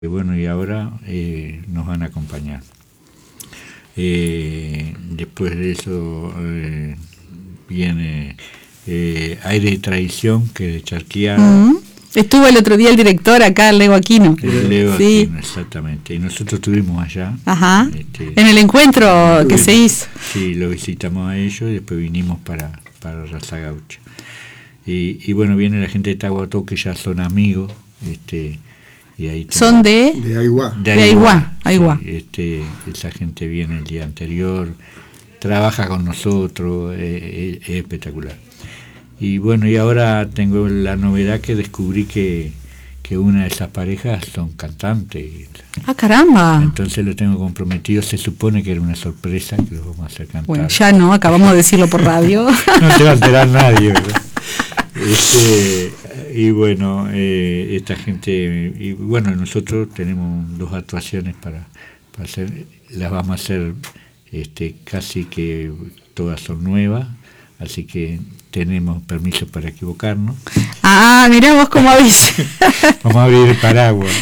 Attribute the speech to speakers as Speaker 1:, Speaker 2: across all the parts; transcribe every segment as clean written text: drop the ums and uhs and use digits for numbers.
Speaker 1: Bueno, y ahora nos van a acompañar. Después de eso viene Aire y Tradición, que es de Charqueada.
Speaker 2: Estuvo el otro día el director acá, Leo Aquino.
Speaker 1: Leo
Speaker 2: sí.
Speaker 1: Aquino, exactamente. Y nosotros estuvimos allá.
Speaker 2: Ajá. En el encuentro que se hizo.
Speaker 1: Sí, lo visitamos a ellos y después vinimos para Raza Gaucha. Y bueno, viene la gente de Tahuató, que ya son amigos. Y ahí
Speaker 2: son de
Speaker 3: Aiguá.
Speaker 1: De Aiguá. Sí, esa gente viene el día anterior, trabaja con nosotros, es espectacular. Y bueno, y ahora tengo la novedad que descubrí que una de esas parejas son cantantes.
Speaker 2: ¡Ah, caramba!
Speaker 1: Entonces lo tengo comprometido. Se supone que era una sorpresa, que los vamos a hacer cantar.
Speaker 2: Bueno, ya no, acabamos de decirlo por radio.
Speaker 1: No se va a enterar nadie, ¿verdad? Y bueno, esta gente, y bueno, nosotros tenemos 2 actuaciones para hacer, las vamos a hacer casi que todas son nuevas, así que tenemos permiso para equivocarnos.
Speaker 2: Ah, mirá vos cómo abrís.
Speaker 1: Vamos a abrir el paraguas.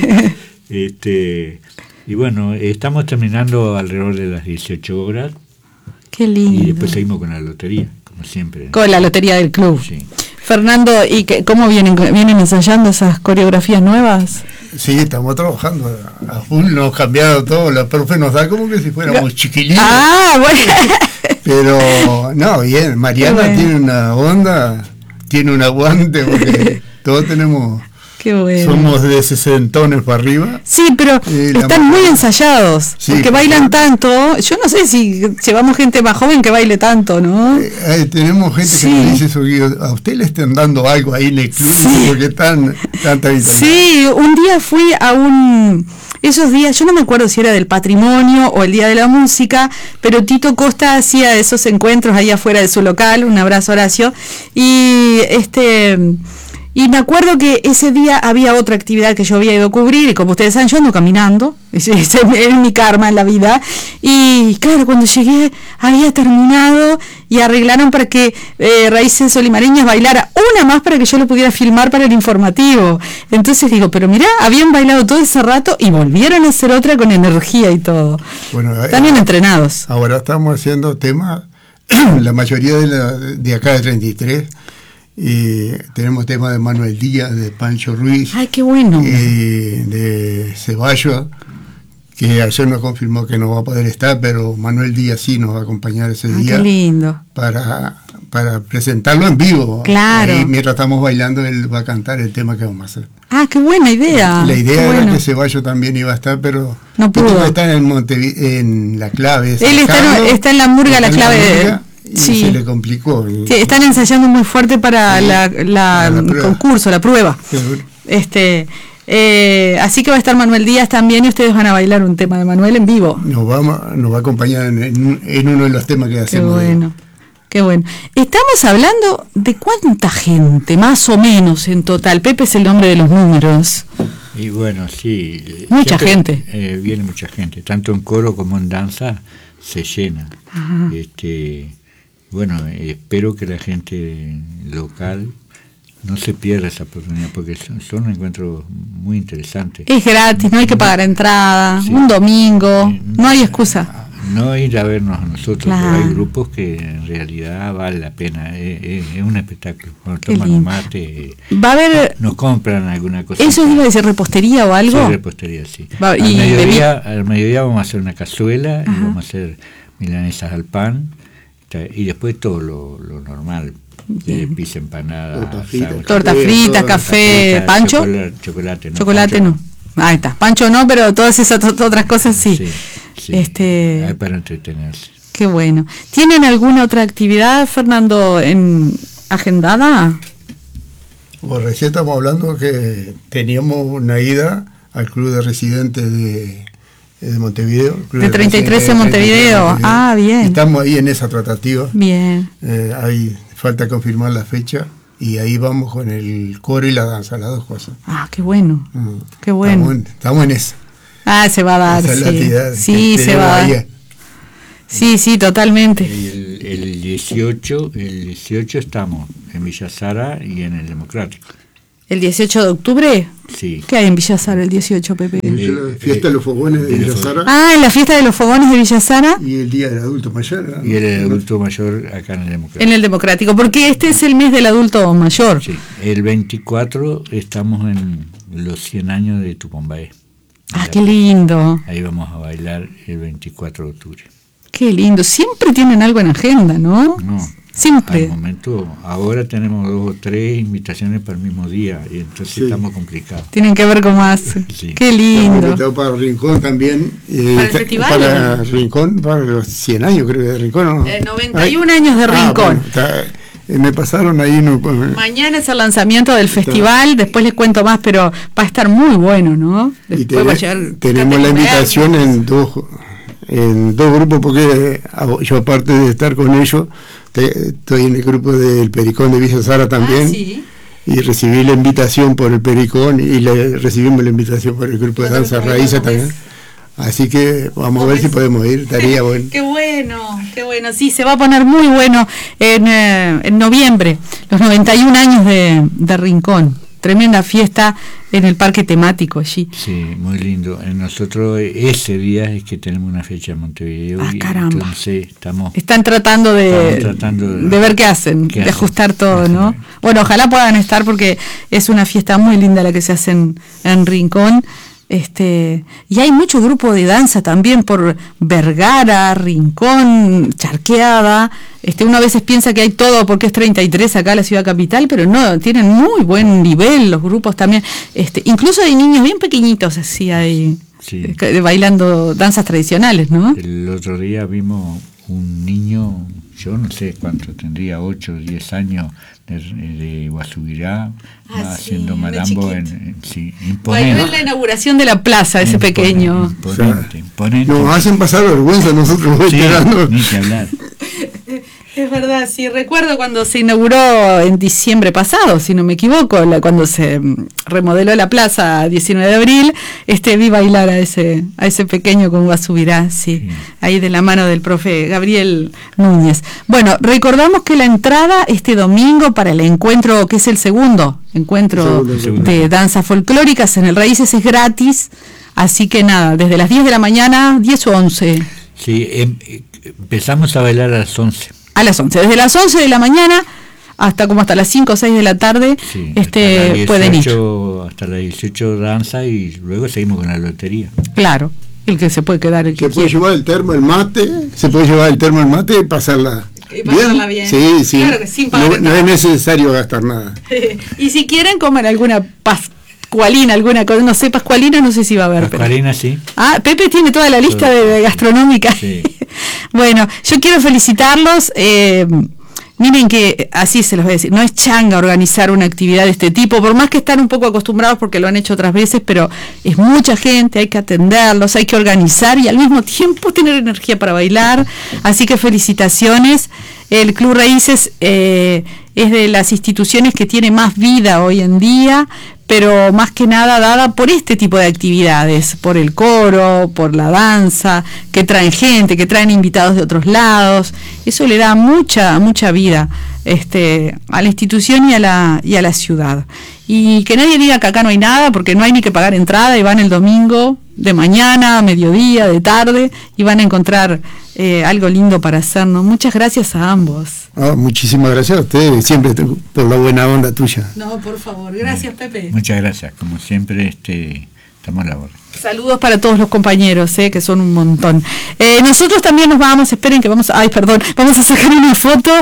Speaker 1: Y bueno, estamos terminando alrededor de las 18 horas.
Speaker 2: Qué lindo.
Speaker 1: Y después seguimos con la lotería, como siempre.
Speaker 2: Con la lotería del club.
Speaker 1: Sí.
Speaker 2: Fernando, ¿y cómo vienen ensayando esas coreografías nuevas?
Speaker 3: Sí, estamos trabajando a full, nos hemos cambiado todo, la profe nos da como que si fuéramos chiquilines.
Speaker 2: Ah, bueno.
Speaker 3: Pero, no, bien, Mariana tiene una onda, tiene un aguante, porque todos tenemos...
Speaker 2: Qué bueno.
Speaker 3: Somos de 60 para arriba.
Speaker 2: Sí, pero están muy ensayados, sí, porque bailan tanto. Yo no sé si llevamos gente más joven que baile tanto, ¿no?
Speaker 3: Tenemos gente que nos dice eso, a usted le están dando algo ahí en el club, porque están
Speaker 2: Sí, un día fui a esos días, yo no me acuerdo si era del patrimonio o el Día de la Música, pero Tito Costa hacía esos encuentros ahí afuera de su local. Un abrazo, Horacio. Y me acuerdo que ese día había otra actividad que yo había ido a cubrir, y como ustedes saben, yo ando caminando, es mi karma en la vida, y claro, cuando llegué había terminado y arreglaron para que Raíces Solimareñas bailara una más para que yo lo pudiera filmar para el informativo. Entonces digo, pero mirá, habían bailado todo ese rato y volvieron a hacer otra con energía y todo. Bueno, están bien entrenados.
Speaker 3: Ahora estamos haciendo temas, la mayoría de acá de 33, y tenemos temas de Manuel Díaz, de Pancho Ruiz.
Speaker 2: ¡Ay, qué bueno!
Speaker 3: De Ceballos, que ayer nos confirmó que no va a poder estar, pero Manuel Díaz sí nos va a acompañar ese día.
Speaker 2: ¡Qué lindo!
Speaker 3: Para presentarlo en vivo.
Speaker 2: Claro.
Speaker 3: Ahí, mientras estamos bailando, él va a cantar el tema que vamos a hacer.
Speaker 2: ¡Ah, qué buena idea!
Speaker 3: La idea era que Ceballos también iba a estar, pero
Speaker 2: no pudo.
Speaker 3: Está en La Clave.
Speaker 2: Él está en la murga, La Clave.
Speaker 3: Y se le complicó.
Speaker 2: Sí, están ensayando muy fuerte para el concurso, la prueba. Así que va a estar Manuel Díaz también, y ustedes van a bailar un tema de Manuel en vivo.
Speaker 3: Nos va a acompañar en uno de los temas que hacemos.
Speaker 2: Qué bueno. Estamos hablando de cuánta gente, más o menos en total. Pepe es el nombre de los números.
Speaker 1: Y bueno, sí.
Speaker 2: Mucha gente.
Speaker 1: Viene mucha gente, tanto en coro como en danza se llena.
Speaker 2: Ajá.
Speaker 1: Bueno, espero que la gente local no se pierda esa oportunidad, porque son encuentros muy interesantes.
Speaker 2: Es gratis, no hay que pagar entrada, un domingo, no hay excusa.
Speaker 1: No ir a vernos a nosotros,
Speaker 2: claro.
Speaker 1: Pero hay grupos que en realidad vale la pena, es un espectáculo. Cuando toman mate,
Speaker 2: va a haber,
Speaker 1: nos compran alguna cosa.
Speaker 2: ¿Eso iba a decir repostería o algo?
Speaker 1: Sí, repostería, sí. Al mediodía vamos a hacer una cazuela, y vamos a hacer milanesas al pan, y después todo lo normal, pizza, empanada,
Speaker 2: torta frita, café, pancho, chocolate no. Ahí está, pancho no, pero todas esas otras cosas sí.
Speaker 1: Hay para entretenerse.
Speaker 2: Qué bueno. ¿Tienen alguna otra actividad, Fernando, agendada?
Speaker 3: Pues recién estamos hablando que teníamos una ida al Club de Residentes de Montevideo.
Speaker 2: De 33 en Montevideo. Ah, bien.
Speaker 3: Estamos ahí en esa tratativa.
Speaker 2: Bien.
Speaker 3: Ahí falta confirmar la fecha, y ahí vamos con el coro y la danza, las dos cosas.
Speaker 2: Ah, qué bueno. Qué bueno.
Speaker 3: Estamos en eso.
Speaker 2: Ah, se va a dar, sí, se va a dar. Sí, totalmente.
Speaker 1: El 18 estamos en Villa Sara y en el Democrático.
Speaker 2: ¿El 18 de octubre?
Speaker 1: Sí.
Speaker 2: ¿Qué hay en Villa Sara el 18, Pepe?
Speaker 3: La fiesta de los fogones de Villa Sara.
Speaker 2: Ah, en la fiesta de los fogones de Villa Sara.
Speaker 3: Y el Día del Adulto Mayor.
Speaker 1: Y el adulto mayor acá en el Democrático.
Speaker 2: En el Democrático, porque este es el mes del adulto mayor.
Speaker 1: Sí, el 24 estamos en los 100 años de Tupambaé.
Speaker 2: Ah, qué lindo.
Speaker 1: Ahí vamos a bailar el 24 de octubre.
Speaker 2: Qué lindo. Siempre tienen algo en agenda, ¿no?
Speaker 1: No.
Speaker 2: Siempre.
Speaker 1: Al momento, ahora tenemos 2 o 3 invitaciones para el mismo día, y entonces estamos complicados.
Speaker 2: Tienen que ver con más.
Speaker 1: Sí.
Speaker 2: Qué lindo.
Speaker 3: Estamos invitados para Rincón también.
Speaker 2: ¿Para el festival?
Speaker 3: Para Rincón, para los 100 años creo de Rincón. ¿No?
Speaker 2: 91 años de Rincón.
Speaker 3: Bueno, me pasaron ahí.
Speaker 2: Mañana es el lanzamiento del festival, después les cuento más, pero va a estar muy bueno, ¿no? Después va a llegar
Speaker 3: tenemos la invitación en dos grupos, porque yo aparte de estar con ellos, estoy en el grupo del Pericón de Villa Sara también.
Speaker 2: Sí.
Speaker 3: Y recibí la invitación por el Pericón y recibimos la invitación por el grupo de danza raíces también. Así que vamos a ver si podemos ir, estaría bueno.
Speaker 2: Qué bueno, sí, se va a poner muy bueno en noviembre, los 91 años de Rincón. Tremenda fiesta en el parque temático allí.
Speaker 1: Sí, muy lindo. Nosotros ese día es que tenemos una fecha en Montevideo.
Speaker 2: Caramba.
Speaker 1: Entonces
Speaker 2: están tratando de ver qué hacen, de ajustar todo, ¿no? Bueno, ojalá puedan estar porque es una fiesta muy linda la que se hace en Rincón. Y hay mucho grupo de danza también por Vergara, Rincón, Charqueada. Uno a veces piensa que hay todo porque es 33 acá en la ciudad capital, pero no, tienen muy buen nivel los grupos también. Incluso hay niños bien pequeñitos así hay bailando danzas tradicionales, ¿no?
Speaker 1: El otro día vimos un niño, yo no sé cuánto tendría, 8 o 10 años, de Guasubirá, haciendo malambo imponente.
Speaker 2: Bailó en la inauguración de la plaza ese pequeño.
Speaker 1: Imponente.
Speaker 3: Nos hacen pasar vergüenza nosotros esperando.
Speaker 1: Ni que hablar.
Speaker 2: Es verdad, sí, recuerdo cuando se inauguró en diciembre pasado, si no me equivoco, cuando se remodeló la plaza 19 de abril, vi bailar a ese pequeño con Guasubirá, sí, ahí de la mano del profe Gabriel Núñez. Bueno, recordamos que la entrada este domingo para el encuentro, que es el segundo encuentro de danzas folclóricas en el Raíces, es gratis, así que nada, desde las 10 de la mañana, 10 o 11.
Speaker 1: Sí, empezamos a bailar a las 11.
Speaker 2: A las 11, desde las 11 de la mañana hasta las 5 o 6 de la tarde, pueden ir.
Speaker 1: Hasta las 18 danza y luego seguimos con la lotería.
Speaker 2: Claro, el que se puede quedar.
Speaker 3: Se puede llevar el termo, el mate y pasarla.
Speaker 2: Bien.
Speaker 3: Sí.
Speaker 2: Claro que sin pagar
Speaker 3: no es necesario gastar nada.
Speaker 2: Y si quieren comer alguna pascualina, alguna cosa, no sé, pascualina no sé si va a haber.
Speaker 1: Pascualina, sí.
Speaker 2: Ah, Pepe tiene toda la lista de gastronómica.
Speaker 1: Sí.
Speaker 2: Bueno, yo quiero felicitarlos. Miren que, así se los voy a decir, no es changa organizar una actividad de este tipo, por más que están un poco acostumbrados porque lo han hecho otras veces, pero es mucha gente, hay que atenderlos, hay que organizar y al mismo tiempo tener energía para bailar. Así que felicitaciones. El Club Raíces es de las instituciones que tiene más vida hoy en día, pero más que nada dada por este tipo de actividades, por el coro, por la danza, que traen gente, que traen invitados de otros lados. Eso le da mucha vida a la institución y a la ciudad. Y que nadie diga que acá no hay nada, porque no hay ni que pagar entrada y van el domingo de mañana, mediodía, de tarde, y van a encontrar algo lindo para hacer, ¿no? Muchas gracias a ambos.
Speaker 3: Muchísimas gracias a ustedes, siempre por la buena onda tuya.
Speaker 2: No, por favor, gracias Pepe.
Speaker 1: Muchas gracias, como siempre estamos a la orden.
Speaker 2: Saludos para todos los compañeros, que son un montón. Nosotros también nos vamos, esperen que vamos a sacar una foto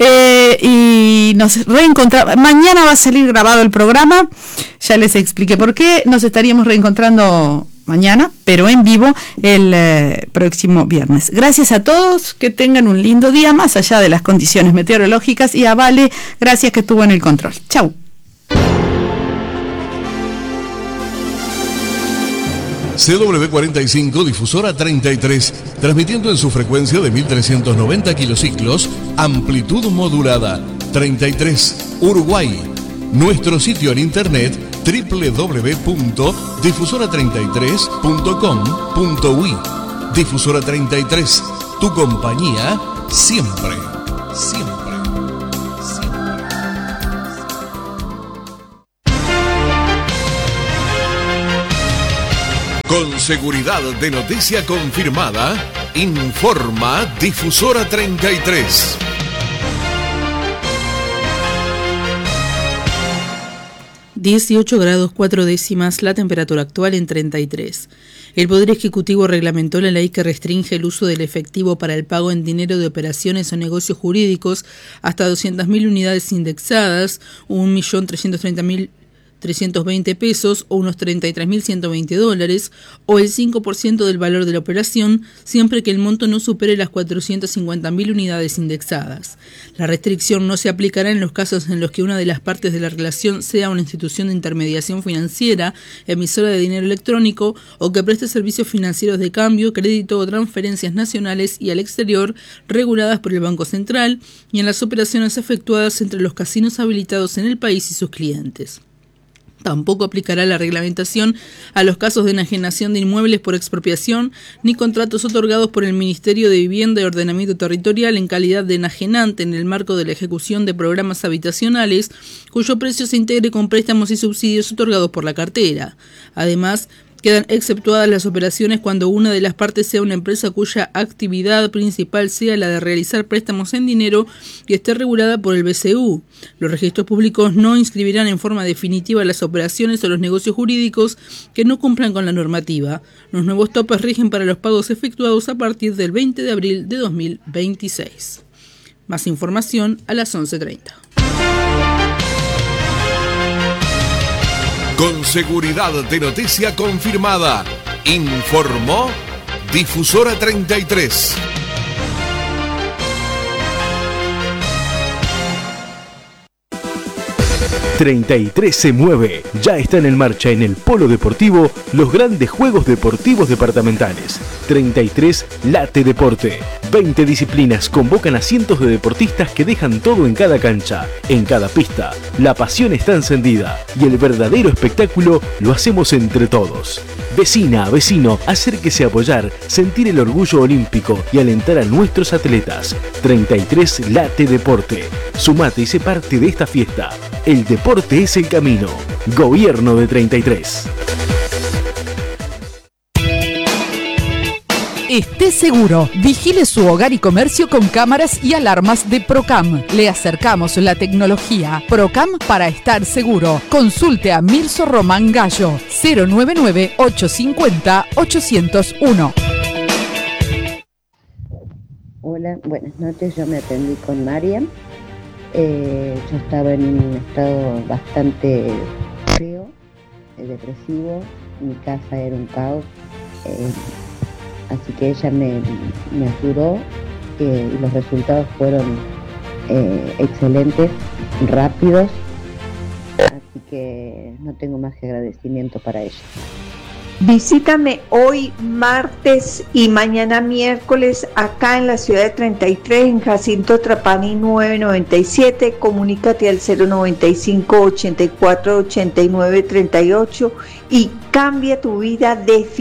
Speaker 2: y nos reencontramos. Mañana va a salir grabado el programa, ya les expliqué por qué. Nos estaríamos reencontrando mañana, pero en vivo el próximo viernes. Gracias a todos, que tengan un lindo día más allá de las condiciones meteorológicas, y a Vale, gracias que estuvo en el control. Chau.
Speaker 4: CW45, difusora 33, transmitiendo en su frecuencia de 1390 kilociclos, amplitud modulada, 33, Uruguay. Nuestro sitio en internet www.difusora33.com.uy. Difusora 33, tu compañía siempre. Con seguridad de noticia confirmada, informa Difusora 33.
Speaker 2: (18°4) la temperatura actual en 33. El Poder Ejecutivo reglamentó la ley que restringe el uso del efectivo para el pago en dinero de operaciones o negocios jurídicos hasta 200.000 unidades indexadas, 1.330.320 pesos o unos $33.120, o el 5% del valor de la operación, siempre que el monto no supere las 450.000 unidades indexadas. La restricción no se aplicará en los casos en los que una de las partes de la relación sea una institución de intermediación financiera, emisora de dinero electrónico o que preste servicios financieros de cambio, crédito o transferencias nacionales y al exterior reguladas por el Banco Central, y en las operaciones efectuadas entre los casinos habilitados en el país y sus clientes. Tampoco aplicará la reglamentación a los casos de enajenación de inmuebles por expropiación ni contratos otorgados por el Ministerio de Vivienda y Ordenamiento Territorial en calidad de enajenante en el marco de la ejecución de programas habitacionales cuyo precio se integre con préstamos y subsidios otorgados por la cartera. Además, quedan exceptuadas las operaciones cuando una de las partes sea una empresa cuya actividad principal sea la de realizar préstamos en dinero y esté regulada por el BCU. Los registros públicos no inscribirán en forma definitiva las operaciones o los negocios jurídicos que no cumplan con la normativa. Los nuevos topes rigen para los pagos efectuados a partir del 20 de abril de 2026. Más información a las 11:30.
Speaker 4: Con seguridad de noticia confirmada, informó Difusora 33.
Speaker 5: ...33 se mueve. Ya están en marcha en el Polo Deportivo los grandes Juegos Deportivos Departamentales. 33 late deporte. 20 disciplinas convocan a cientos de deportistas que dejan todo en cada cancha, en cada pista. La pasión está encendida y el verdadero espectáculo lo hacemos entre todos. Vecina, vecino, acérquese a apoyar, sentir el orgullo olímpico y alentar a nuestros atletas. 33 late deporte. Sumate y sé parte de esta fiesta. El deporte es el camino. Gobierno de 33.
Speaker 6: Esté seguro, vigile su hogar y comercio con cámaras y alarmas de Procam. Le acercamos la tecnología. Procam para estar seguro. Consulte a Mirso Román Gallo, 099-850-801.
Speaker 7: Hola, buenas noches, yo me atendí con Mariam. Yo estaba en un estado bastante feo, depresivo, mi casa era un caos. Así que ella me ayudó y los resultados fueron excelentes, rápidos, así que no tengo más que agradecimiento para ella.
Speaker 8: Visítame hoy martes y mañana miércoles acá en la ciudad de 33, en Jacinto Trapani 997. Comunícate al 095 84 89 38 y cambia tu vida definitivamente.